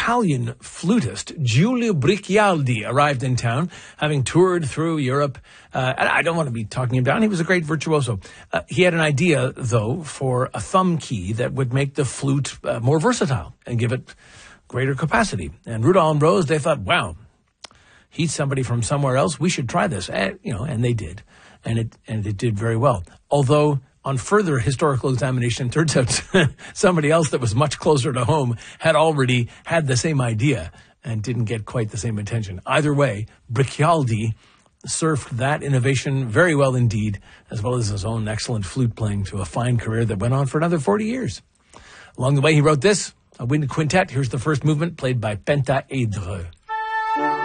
Italian flutist Giulio Briccialdi arrived in town, having toured through Europe. I don't want to be talking him down. He was a great virtuoso. He had an idea, though, for a thumb key that would make the flute more versatile and give it greater capacity. And Rudolph and Rose, they thought, wow, he's somebody from somewhere else. We should try this. And they did. And it did very well. Although on further historical examination, it turns out somebody else that was much closer to home had already had the same idea and didn't get quite the same attention. Either way, Briccialdi surfed that innovation very well indeed, as well as his own excellent flute playing, to a fine career that went on for another 40 years. Along the way, he wrote this, a wind quintet. Here's the first movement, played by Pentaedre.